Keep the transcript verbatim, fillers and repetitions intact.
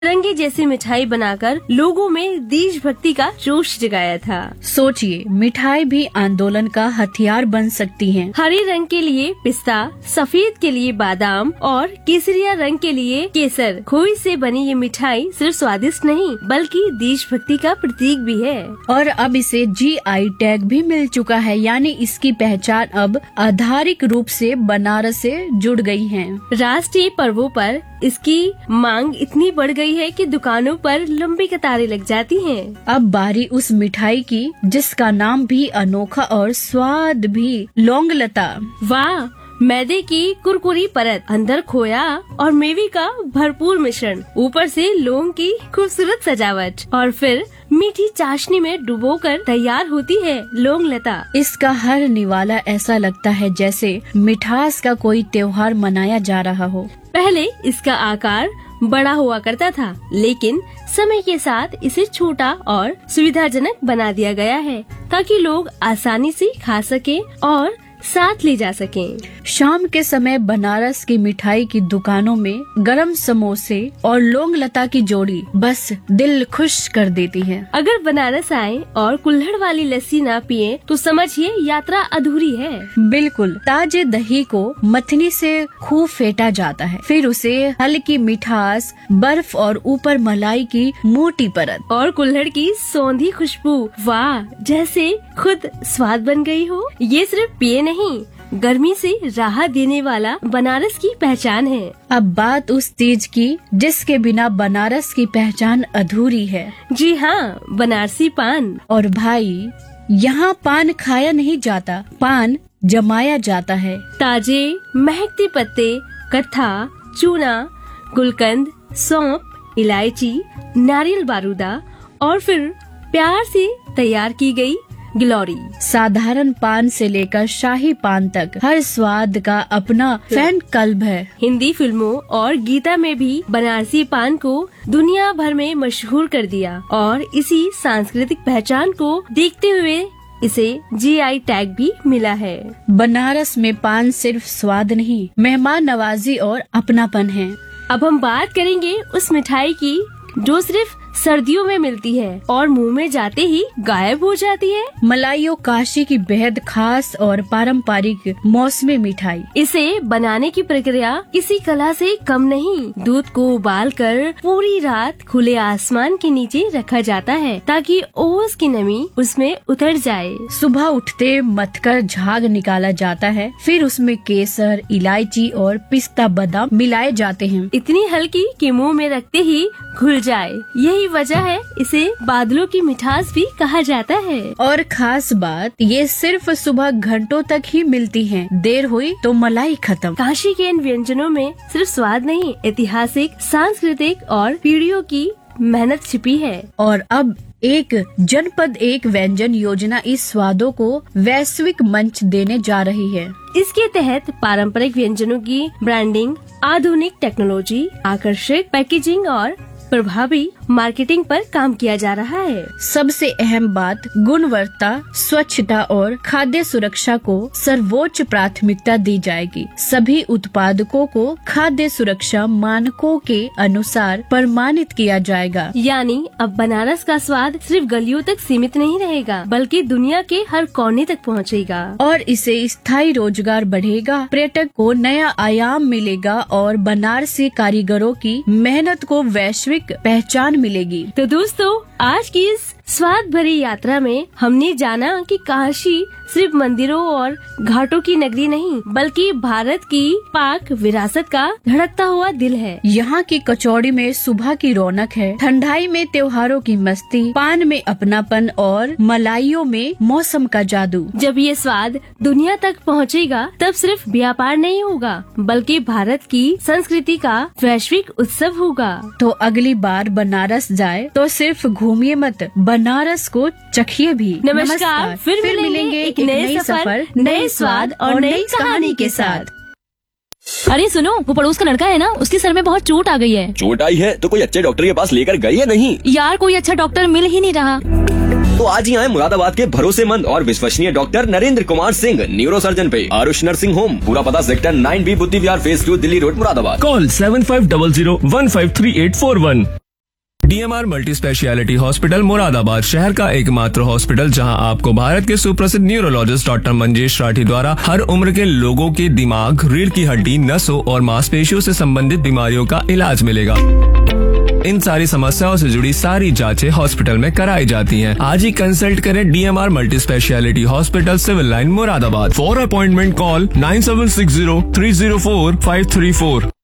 रंगे जैसी मिठाई बनाकर लोगों में देशभक्ति का जोश जगाया था। सोचिए, मिठाई भी आंदोलन का हथियार बन सकती है। हरे रंग के लिए पिस्ता, सफेद के लिए बादाम और केसरिया रंग के लिए केसर। खोई से बनी ये मिठाई सिर्फ स्वादिष्ट नहीं बल्कि देशभक्ति का प्रतीक भी है। और अब इसे जी आई टैग भी मिल चुका है, यानी इसकी पहचान अब आधारिक रूप से बनारस से जुड़ गई है। राष्ट्रीय पर्वों पर इसकी मांग इतनी बढ़ गई है कि दुकानों पर लंबी कतारें लग जाती हैं। अब बारी उस मिठाई की जिसका नाम भी अनोखा और स्वाद भी, लौंग लता। वाह, मैदे की कुरकुरी परत, अंदर खोया और मेवे का भरपूर मिश्रण, ऊपर से लौंग की खूबसूरत सजावट और फिर मीठी चाशनी में डुबोकर तैयार होती है लौंग लता। इसका हर निवाला ऐसा लगता है जैसे मिठास का कोई त्योहार मनाया जा रहा हो। पहले इसका आकार बड़ा हुआ करता था, लेकिन समय के साथ इसे छोटा और सुविधाजनक बना दिया गया है ताकि लोग आसानी से खा सकें और साथ ले जा सकें। शाम के समय बनारस की मिठाई की दुकानों में गरम समोसे और लौंग लता की जोड़ी बस दिल खुश कर देती है। अगर बनारस आए और कुल्हड़ वाली लस्सी ना पिए तो समझिए यात्रा अधूरी है। बिल्कुल, ताजे दही को मथनी से खूब फेंटा जाता है, फिर उसे हल्की मिठास, बर्फ और ऊपर मलाई की मोटी परत और कुल्हड़ की सौंधी खुशबू। वाह, जैसे खुद स्वाद बन गई हो। ये सिर्फ पिए नहीं, गर्मी से राहत देने वाला बनारस की पहचान है। अब बात उस चीज की जिसके बिना बनारस की पहचान अधूरी है। जी हाँ, बनारसी पान। और भाई, यहाँ पान खाया नहीं जाता, पान जमाया जाता है। ताजे महकते पत्ते, कत्था, चूना, गुलकंद, सौंफ, इलायची, नारियल बारूदा और फिर प्यार से तैयार की गई गिलौरी। साधारण पान से लेकर शाही पान तक हर स्वाद का अपना फैन क्लब है। हिंदी फिल्मों और गीता में भी बनारसी पान को दुनिया भर में मशहूर कर दिया और इसी सांस्कृतिक पहचान को देखते हुए इसे जी आई टैग भी मिला है। बनारस में पान सिर्फ स्वाद नहीं, मेहमान नवाजी और अपनापन है। अब हम बात करेंगे उस मिठाई की जो सिर्फ सर्दियों में मिलती है और मुंह में जाते ही गायब हो जाती है। मलाइयो काशी की बेहद खास और पारंपरिक मौसमी मिठाई। इसे बनाने की प्रक्रिया किसी कला से कम नहीं। दूध को उबालकर पूरी रात खुले आसमान के नीचे रखा जाता है ताकि ओस की नमी उसमें उतर जाए। सुबह उठते मथकर झाग निकाला जाता है, फिर उसमें केसर, इलायची और पिस्ता बादाम मिलाए जाते हैं। इतनी हल्की कि मुंह में रखते ही घुल जाए। यही वजह है इसे बादलों की मिठास भी कहा जाता है। और खास बात, ये सिर्फ सुबह घंटों तक ही मिलती हैं। देर हुई तो मलाई खत्म। काशी के इन व्यंजनों में सिर्फ स्वाद नहीं, ऐतिहासिक, सांस्कृतिक और पीढ़ियों की मेहनत छिपी है। और अब एक जनपद एक व्यंजन योजना इस स्वादों को वैश्विक मंच देने जा रही है। इसके तहत पारंपरिक व्यंजनों की ब्रांडिंग, आधुनिक टेक्नोलॉजी, आकर्षक पैकेजिंग और प्रभावी मार्केटिंग पर काम किया जा रहा है। सबसे अहम बात, गुणवत्ता, स्वच्छता और खाद्य सुरक्षा को सर्वोच्च प्राथमिकता दी जाएगी। सभी उत्पादकों को खाद्य सुरक्षा मानकों के अनुसार प्रमाणित किया जाएगा। यानी अब बनारस का स्वाद सिर्फ गलियों तक सीमित नहीं रहेगा बल्कि दुनिया के हर कोने तक पहुंचेगा। और इससे स्थायी रोजगार बढ़ेगा, पर्यटक को नया आयाम मिलेगा और बनारसी कारीगरों की मेहनत को वैश्विक पहचान मिलेगी। तो दोस्तों, आज की इस स्वाद भरी यात्रा में हमने जाना कि काशी सिर्फ मंदिरों और घाटों की नगरी नहीं बल्कि भारत की पाक विरासत का धड़कता हुआ दिल है। यहाँ की कचौड़ी में सुबह की रौनक है, ठंडाई में त्योहारों की मस्ती, पान में अपनापन और मलाइयों में मौसम का जादू। जब ये स्वाद दुनिया तक पहुँचेगा तब सिर्फ व्यापार नहीं होगा बल्कि भारत की संस्कृति का वैश्विक उत्सव होगा। तो अगली बार बनारस जाए तो सिर्फ घूमिए मत, बनारस को चखिए भी। नमस्कार, फिर, फिर मिलेंगे एक नए सफर, नए स्वाद और नई कहानी के साथ। अरे सुनो, वो पड़ोस का लड़का है ना, उसके सर में बहुत चोट आ गई है। चोट आई है तो कोई अच्छे डॉक्टर के पास लेकर गई है नहीं? यार, कोई अच्छा डॉक्टर मिल ही नहीं रहा। तो आज ही आए मुरादाबाद के भरोसेमंद और विश्वसनीय doctor Narendra Kumar Singh, neuro surgeon पे आरुष नर्सिंग होम। पूरा पता सेक्टर नाइन बी बुद्धि विहार phase two, Delhi road, Moradabad. Call seven five double zero one five three eight four one. DMR multi speciality hospital Moradabad, शहर का एकमात्र हॉस्पिटल जहां आपको भारत के सुप्रसिद्ध न्यूरोलॉजिस्ट डॉक्टर मंजेश राठी द्वारा हर उम्र के लोगों के दिमाग, रीढ़ की हड्डी, नसों और मांसपेशियों से संबंधित बीमारियों का इलाज मिलेगा। इन सारी समस्याओं से जुड़ी सारी जांचें हॉस्पिटल में कराई जाती हैं। आज ही कंसल्ट करें DMR multi speciality hospital, civil line, Moradabad. For appointment call nine seven six zero three zero four five three four.